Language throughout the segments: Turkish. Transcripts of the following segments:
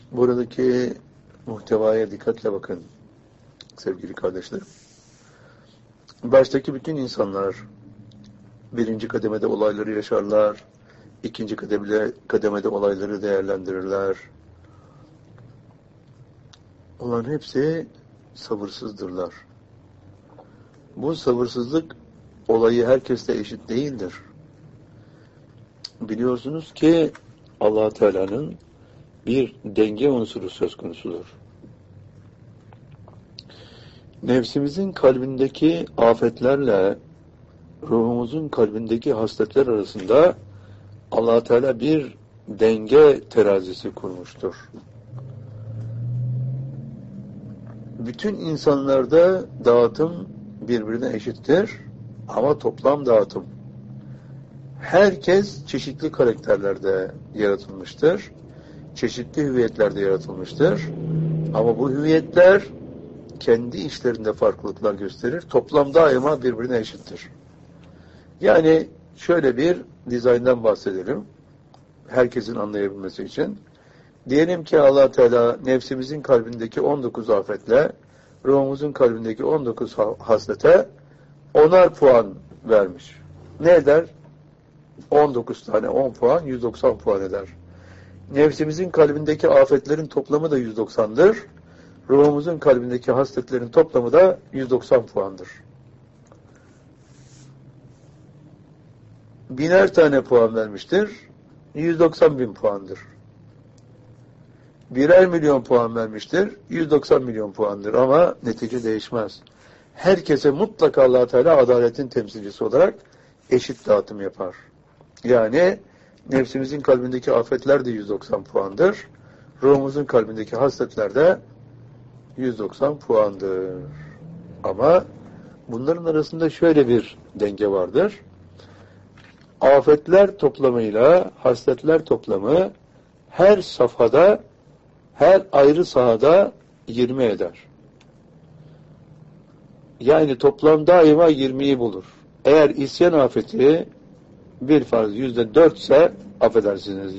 Buradaki muhtevaya dikkatle bakın sevgili kardeşlerim. Baştaki bütün insanlar birinci kademede olayları yaşarlar, ikinci kademede olayları değerlendirirler. Onların hepsi sabırsızdırlar. Bu sabırsızlık olayı herkeste eşit değildir. Biliyorsunuz ki Allah Teala'nın bir denge unsuru söz konusudur. Nefsimizin kalbindeki afetlerle ruhumuzun kalbindeki hasletler arasında Allah Teala bir denge terazisi kurmuştur. Bütün insanlarda dağıtım birbirine eşittir ama toplam dağıtım. Herkes çeşitli karakterlerde yaratılmıştır. Çeşitli hüviyetlerde yaratılmıştır. Ama bu hüviyetler kendi işlerinde farklılıklar gösterir. Toplam daima birbirine eşittir. Yani şöyle bir dizayndan bahsedelim. Herkesin anlayabilmesi için. Diyelim ki Allah Teala nefsimizin kalbindeki 19 afetle ruhumuzun kalbindeki 19 haslete 10'ar puan vermiş. Ne eder? 19 tane 10 puan 190 puan eder. Nefsimizin kalbindeki afetlerin toplamı da 190'dır. Ruhumuzun kalbindeki hasletlerin toplamı da 190 puandır. 1000'er tane puan vermiştir. 190.000 puandır. 1'er milyon puan vermiştir. 190 milyon puandır. Ama netice değişmez. Herkese mutlaka Allah Teala adaletin temsilcisi olarak eşit dağıtım yapar. Yani nefsimizin kalbindeki afetler de 190 puandır. Ruhumuzun kalbindeki hasletler de 190 puandır. Ama bunların arasında şöyle bir denge vardır. Afetler toplamıyla hasletler toplamı her safhada, her ayrı sahada 20 eder. Yani toplam daima 20'yi bulur. Eğer isyan afeti bir farz %4 ise, affedersiniz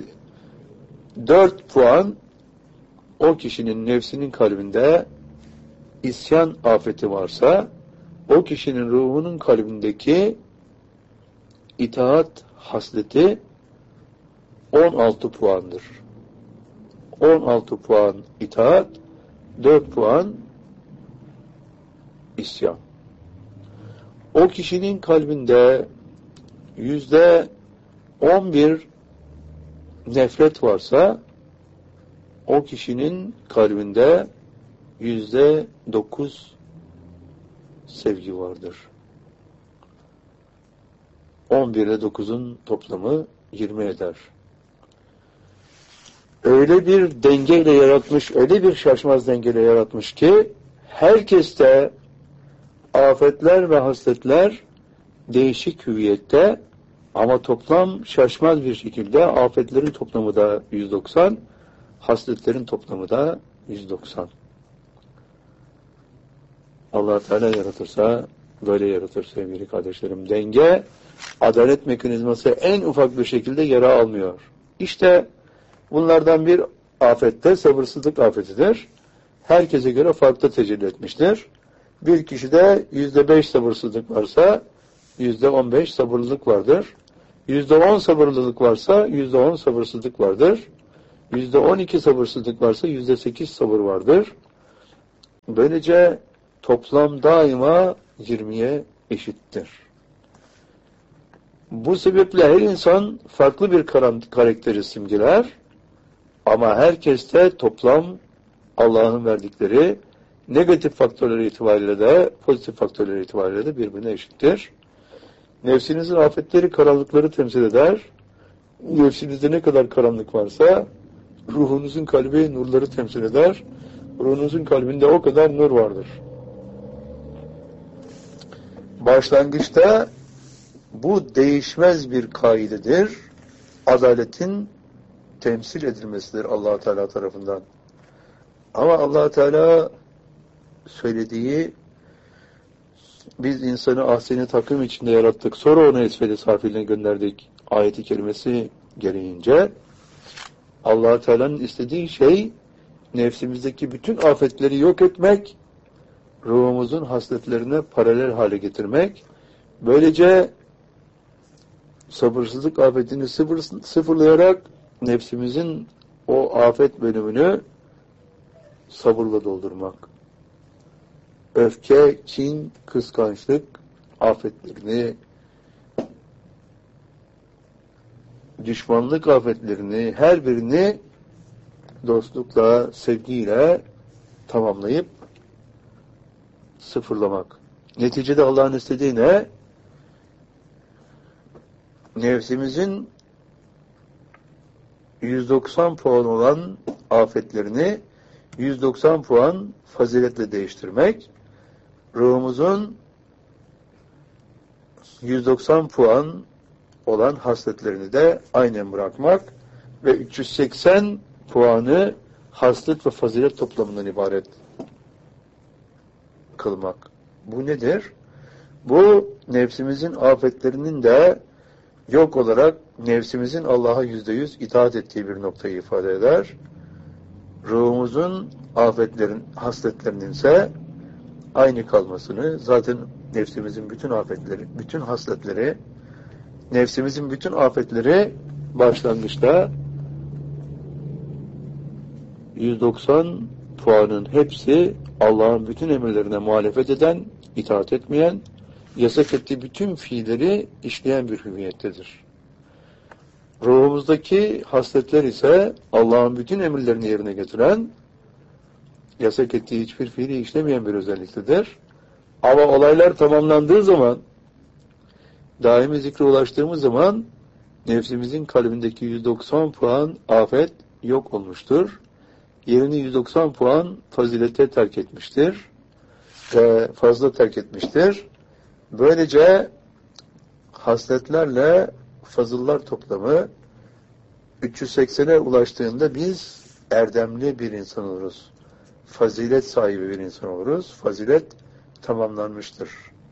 24 puan o kişinin nefsinin kalbinde isyan afeti varsa, o kişinin ruhunun kalbindeki itaat hasleti 16 puandır. 16 puan itaat, 4 puan isyan. O kişinin kalbinde %11 nefret varsa, o kişinin kalbinde %9 sevgi vardır. 11 ile 9'un toplamı 20 eder. Öyle bir dengeyle yaratmış, öyle bir şaşmaz dengeyle yaratmış ki herkeste afetler ve hasletler değişik hüviyette ama toplam şaşmaz bir şekilde afetlerin toplamı da 190, hasletlerin toplamı da 190. Allah Teala yaratırsa böyle yaratır sevgili kardeşlerim. Denge, adalet mekanizması en ufak bir şekilde yara almıyor. İşte bunlardan bir afette sabırsızlık afetidir. Herkese göre farklı tecelli etmiştir. Bir kişide %5 sabırsızlık varsa %15 sabırlılık vardır. %10 sabırlılık varsa %10 sabırsızlık vardır. %12 sabırsızlık varsa %8 sabır vardır. Böylece toplam daima 20'ye eşittir. Bu sebeple her insan farklı bir karakteri simgeler ama herkeste toplam Allah'ın verdikleri negatif faktörleri itibariyle de pozitif faktörleri itibariyle de birbirine eşittir. Nefsinizin afetleri karanlıkları temsil eder. Nefsinizde ne kadar karanlık varsa ruhunuzun kalbi nurları temsil eder. Ruhunuzun kalbinde o kadar nur vardır. Başlangıçta bu değişmez bir kaidedir. Adaletin temsil edilmesidir Allah Teala tarafından. Ama Allah Teala söylediği, biz insanı ahsen-i takvim içinde yarattık, sonra onu esfel-i safiline gönderdik ayeti kerimesi gereğince Allah Teala'nın istediği şey nefsimizdeki bütün afetleri yok etmek, ruhumuzun hasletlerine paralel hale getirmek. Böylece sabırsızlık afetini sıfırlayarak nefsimizin o afet bölümünü sabırla doldurmak. Öfke, kin, kıskançlık afetlerini, düşmanlık afetlerini, her birini dostlukla, sevgiyle tamamlayıp sıfırlamak. Neticede Allah'ın istediği ne? Nefsimizin 190 puan olan afetlerini 190 puan faziletle değiştirmek, ruhumuzun 190 puan olan hasletlerini de aynen bırakmak ve 380 puanı haslet ve fazilet toplamından ibaret kılmak. Bu nedir? Bu nefsimizin afetlerinin de yok olarak nefsimizin Allah'a %100 itaat ettiği bir noktayı ifade eder. Ruhumuzun hasletlerinin ise aynı kalmasını, zaten nefsimizin bütün afetleri, bütün hasletleri, nefsimizin bütün afetleri başlangıçta 190 puanın hepsi Allah'ın bütün emirlerine muhalefet eden, itaat etmeyen, yasak ettiği bütün fiilleri işleyen bir hüviyettedir. Ruhumuzdaki hasletler ise Allah'ın bütün emirlerini yerine getiren, yasak ettiği hiçbir fiili işlemeyen bir özelliktedir. Ama olaylar tamamlandığı zaman, daimi zikre ulaştığımız zaman, nefsimizin kalbindeki 190 puan afet yok olmuştur. Yerini 190 puan fazilete terk etmiştir ve fazla terk etmiştir. Böylece hasletlerle fazıllar toplamı 380'e ulaştığında biz erdemli bir insan oluruz. Fazilet sahibi bir insan oluruz. Fazilet tamamlanmıştır.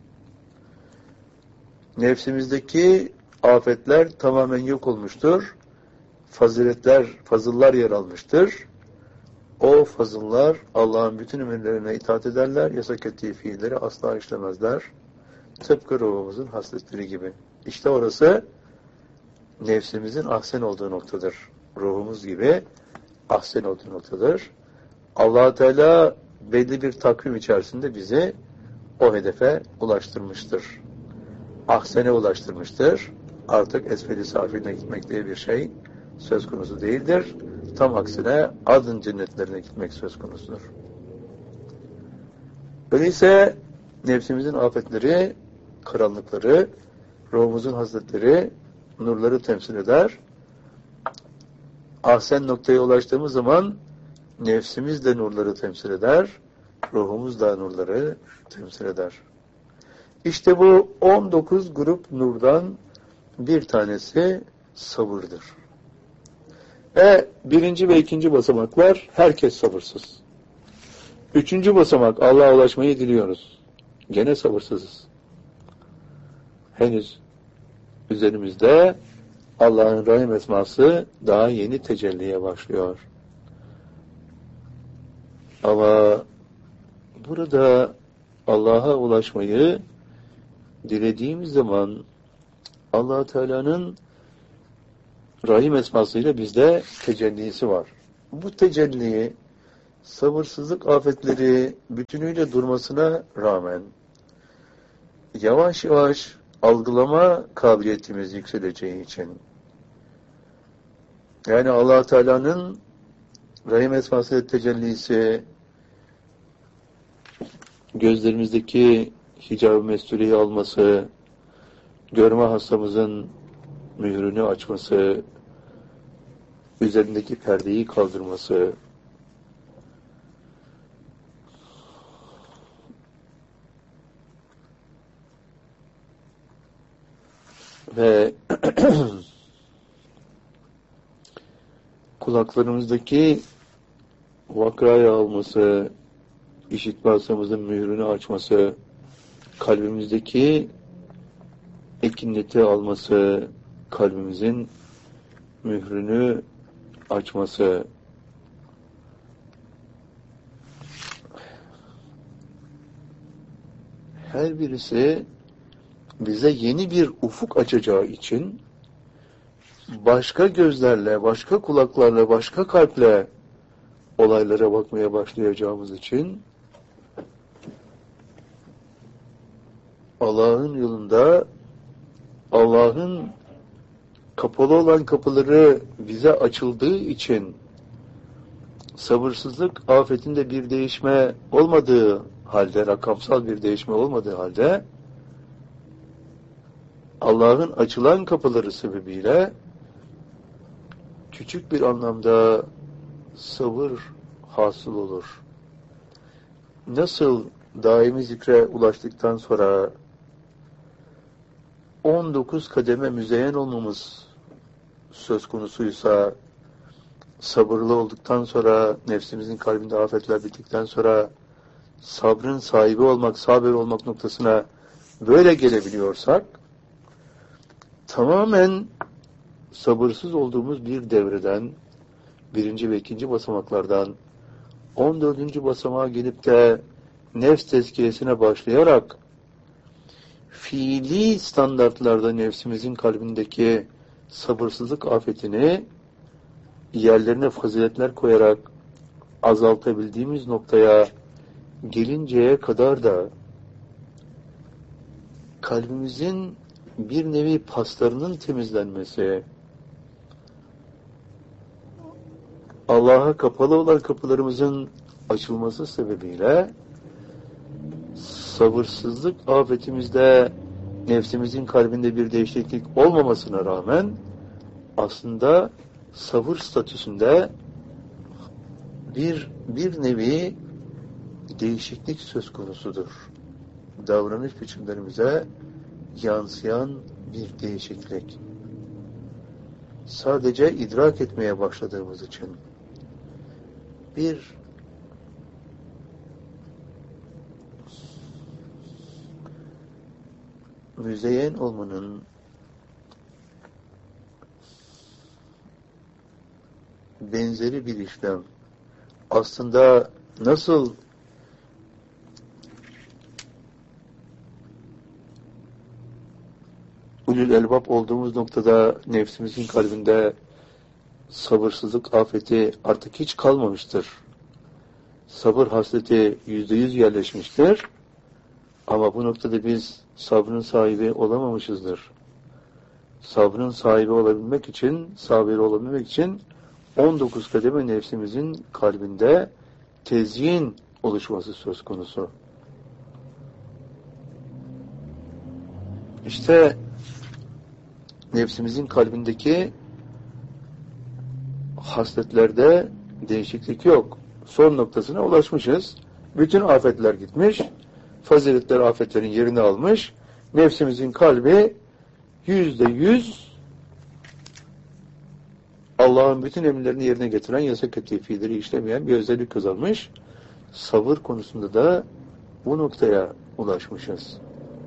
Nefsimizdeki afetler tamamen yok olmuştur. Fazıllar yer almıştır. O fazıllar Allah'ın bütün emirlerine itaat ederler, yasak ettiği fiilleri asla işlemezler. Tıpkı ruhumuzun hasletleri gibi. İşte orası nefsimizin ahsen olduğu noktadır. Ruhumuz gibi ahsen olduğu noktadır. Allah Teala belli bir takvim içerisinde bizi o hedefe ulaştırmıştır. Ahsene ulaştırmıştır. Artık esfel-i safiline gitmek diye bir şey söz konusu değildir. Tam aksine adın cennetlerine gitmek söz konusudur. Öyleyse nefsimizin afetleri, karanlıkları, ruhumuzun hazretleri, nurları temsil eder. Ahsen noktaya ulaştığımız zaman nefsimiz de nurları temsil eder, ruhumuz da nurları temsil eder. İşte bu 19 grup nurdan bir tanesi sabırdır. Ve birinci ve ikinci basamaklar herkes sabırsız. Üçüncü basamak Allah'a ulaşmayı diliyoruz. Gene sabırsızız. Henüz üzerimizde Allah'ın Rahim esması daha yeni tecelliye başlıyor. Ama burada Allah'a ulaşmayı dilediğimiz zaman Allah Teala'nın Rahim esmasıyla bizde tecellisi var. Bu tecelliyi sabırsızlık afetleri bütünüyle durmasına rağmen yavaş yavaş algılama kabiliyetimiz yükseleceği için, yani Allah Teala'nın Rahim esmasıyla tecellisi gözlerimizdeki hicab-ı mestureyi alması, görme hastamızın mührünü açması, üzerindeki perdeyi kaldırması ve kulaklarımızdaki vakraya alması, işitme hastamızın mührünü açması, kalbimizdeki ekinleti alması, kalbimizin mührünü açması, her birisi bize yeni bir ufuk açacağı için başka gözlerle, başka kulaklarla, başka kalple olaylara bakmaya başlayacağımız için Allah'ın yolunda Allah'ın kapalı olan kapıları bize açıldığı için sabırsızlık afetinde bir değişme olmadığı halde, rakamsal bir değişme olmadığı halde Allah'ın açılan kapıları sebebiyle küçük bir anlamda sabır hasıl olur. Nasıl daimi zikre ulaştıktan sonra 19 kademe müzeyyen olmamız söz konusuysa, sabırlı olduktan sonra, nefsimizin kalbinde afetler bittikten sonra sabrın sahibi olmak, sabır olmak noktasına böyle gelebiliyorsak, tamamen sabırsız olduğumuz bir devreden, birinci ve ikinci basamaklardan 14. basamağa gelip de nefs tezkiyesine başlayarak fiili standartlarda nefsimizin kalbindeki sabırsızlık afetini yerlerine faziletler koyarak azaltabildiğimiz noktaya gelinceye kadar da kalbimizin bir nevi paslarının temizlenmesi, Allah'a kapalı olan kapılarımızın açılması sebebiyle sabırsızlık afetimizde nefsimizin kalbinde bir değişiklik olmamasına rağmen aslında sabır statüsünde bir nevi değişiklik söz konusudur. Davranış biçimlerimize yansıyan bir değişiklik. Sadece idrak etmeye başladığımız için bir müzeyyen olmanın benzeri bir işlem. Aslında nasıl ulul elbab olduğumuz noktada nefsimizin kalbinde sabırsızlık afeti artık hiç kalmamıştır. Sabır hasleti %100 yerleşmiştir. Ama bu noktada biz sabrın sahibi olamamışızdır. Sabrın sahibi olabilmek için, sabir olabilmek için 19 kademe nefsimizin kalbinde tezyin oluşması söz konusu. İşte nefsimizin kalbindeki hasletlerde değişiklik yok. Son noktasına ulaşmışız. Bütün afetler gitmiş. Faziletler afetlerin yerini almış. Nefsimizin kalbi %100 Allah'ın bütün emirlerini yerine getiren, yasak ettiği fiilleri işlemeyen bir özellik kazanmış. Sabır konusunda da bu noktaya ulaşmışız.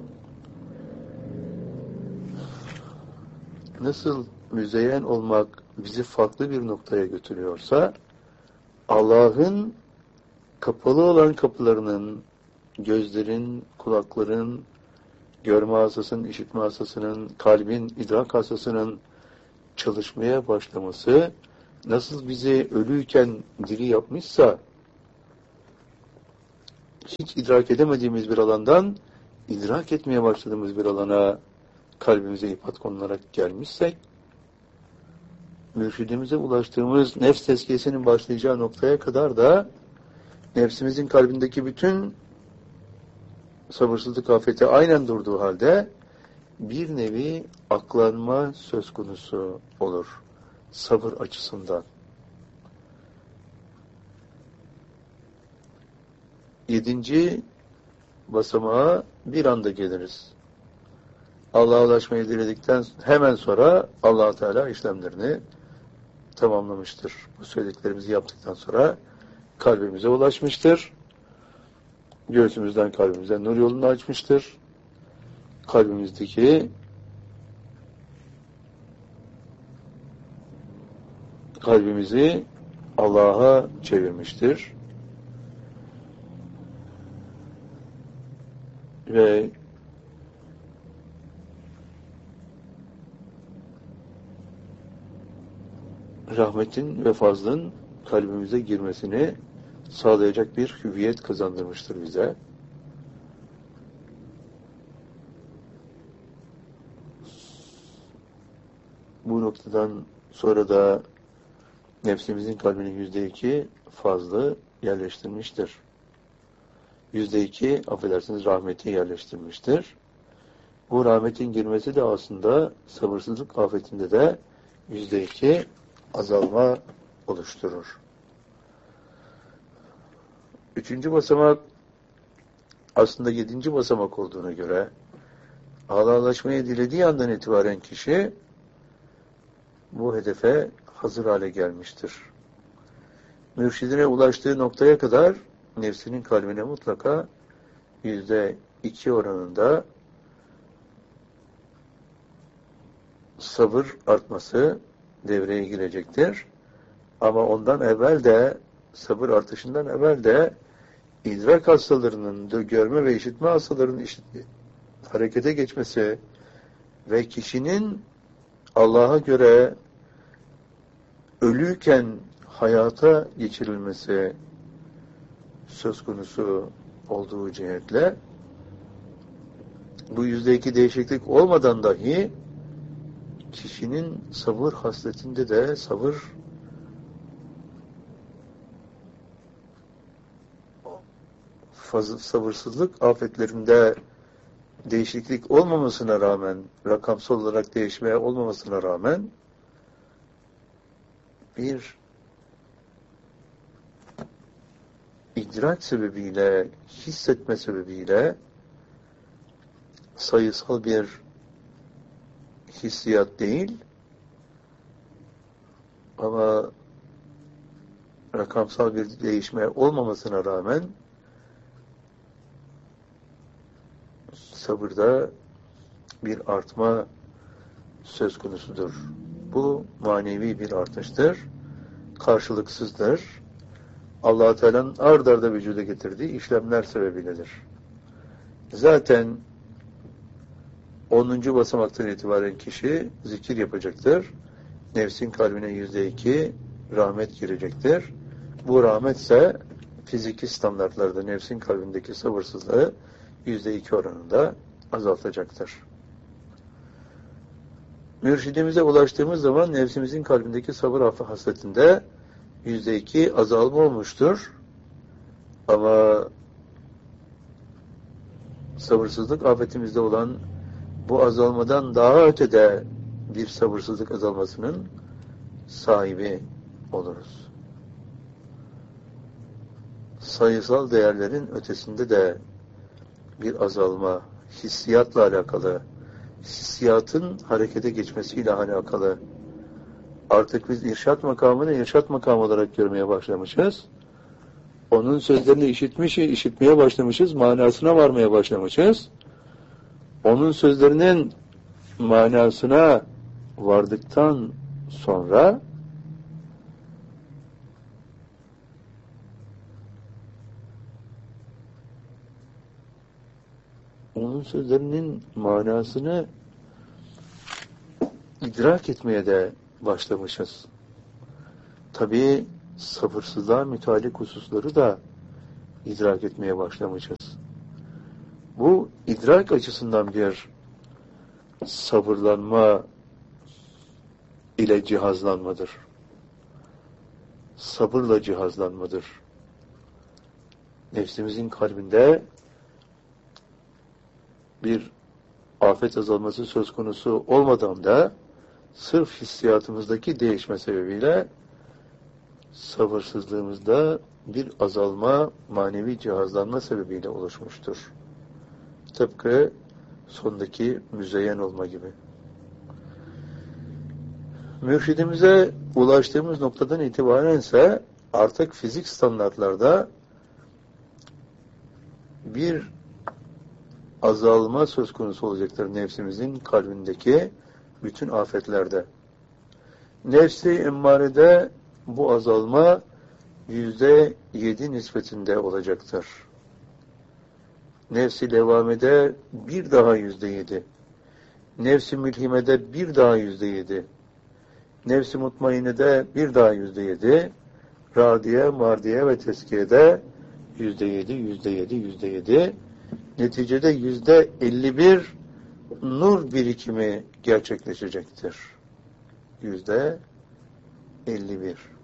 Nasıl müzeyyen olmak bizi farklı bir noktaya götürüyorsa, Allah'ın kapalı olan kapılarının, gözlerin, kulakların, görme hasasının, işitme hasasının, kalbin, idrak hasasının çalışmaya başlaması, nasıl bizi ölüyken diri yapmışsa, hiç idrak edemediğimiz bir alandan, idrak etmeye başladığımız bir alana kalbimize ipat konularak gelmişsek, mürşidimize ulaştığımız nefs tezkiyesinin başlayacağı noktaya kadar da nefsimizin kalbindeki bütün sabırsızlık afeti aynen durduğu halde bir nevi aklanma söz konusu olur sabır açısından. 7. basamağa bir anda geliriz. Allah'a ulaşmayı diledikten hemen sonra Allah Teala işlemlerini tamamlamıştır. Bu söylediklerimizi yaptıktan sonra kalbimize ulaşmıştır. Göğsümüzden kalbimize nur yolunu açmıştır. Kalbimizdeki kalbimizi Allah'a çevirmiştir. Ve rahmetin ve fazlın kalbimize girmesini sağlayacak bir hüviyet kazandırmıştır bize. Bu noktadan sonra da nefsimizin kalbinin %2 fazlı yerleştirmiştir. %2, affedersiniz, rahmeti yerleştirmiştir. Bu rahmetin girmesi de aslında sabırsızlık afetinde de %2 azalma oluşturur. Üçüncü basamak aslında 7. basamak olduğuna göre Allah'laşmayı dilediği andan itibaren kişi bu hedefe hazır hale gelmiştir. Mürşidine ulaştığı noktaya kadar nefsinin kalbine mutlaka %2 oranında sabır artması devreye girecektir. Ama ondan evvel de, sabır artışından evvel de idrak hastalarının, görme ve işitme hastalarının harekete geçmesi ve kişinin Allah'a göre ölüyken hayata geçirilmesi söz konusu olduğu cihetle bu %2 değişiklik olmadan dahi kişinin sabır hasletinde de sabırsızlık afetlerinde değişiklik olmamasına rağmen, rakamsal olarak değişmeye olmamasına rağmen bir idrak sebebiyle, hissetme sebebiyle sayısal bir hissiyat değil ama rakamsal bir değişme olmamasına rağmen sabırda bir artma söz konusudur. Bu manevi bir artıştır. Karşılıksızdır. Allah-u Teala'nın ard arda vücuda getirdiği işlemler sebebiyledir. Zaten 10. basamaktan itibaren kişi zikir yapacaktır. Nefsin kalbine %2 rahmet girecektir. Bu rahmetse fiziki standartlarda nefsin kalbindeki sabırsızlığı %2 oranında azaltacaktır. Mürşidimize ulaştığımız zaman nefsimizin kalbindeki sabır hasletinde %2 azalma olmuştur. Ama sabırsızlık afetimizde olan bu azalmadan daha ötede bir sabırsızlık azalmasının sahibi oluruz. Sayısal değerlerin ötesinde de bir azalma, hissiyatla alakalı, hissiyatın harekete geçmesiyle alakalı. Artık biz irşat makamını irşat makamı olarak görmeye başlamışız. Onun sözlerini işitmeye başlamışız, manasına varmaya başlamışız. Onun sözlerinin manasına vardıktan sonra onun sözlerinin manasını idrak etmeye de başlamışız. Tabii sabırsızlığa müteallik hususları da idrak etmeye başlamışız. Bu idrak açısından bir sabırlanma ile cihazlanmadır. Sabırla cihazlanmadır. Nefsimizin kalbinde bir afet azalması söz konusu olmadan da sırf hissiyatımızdaki değişme sebebiyle sabırsızlığımızda bir azalma, manevi cihazlanma sebebiyle oluşmuştur. Tıpkı sondaki müzeyyen olma gibi. Mürşidimize ulaştığımız noktadan itibaren ise artık fizik standartlarda bir azalma söz konusu olacaktır nefsimizin kalbindeki bütün afetlerde. Nefsi emmarede bu azalma %7 nispetinde olacaktır. Nefsi levamede bir daha %7. Nefsi mülhimede bir daha %7. Nefsi mutmainede bir daha %7. Radiye, mardiye ve teskiyede %7, %7, %7. Neticede %51 nur birikimi gerçekleşecektir. %51.